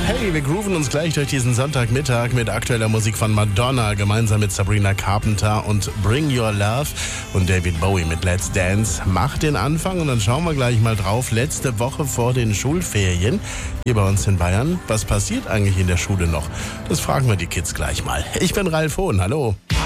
Hey, wir grooven uns gleich durch diesen Sonntagmittag mit aktueller Musik von Madonna, gemeinsam mit Sabrina Carpenter und Bring Your Love, und David Bowie mit Let's Dance macht den Anfang. Und dann schauen wir gleich mal drauf, letzte Woche vor den Schulferien hier bei uns in Bayern. Was passiert eigentlich in der Schule noch? Das fragen wir die Kids gleich mal. Ich bin Ralf Hohn, hallo.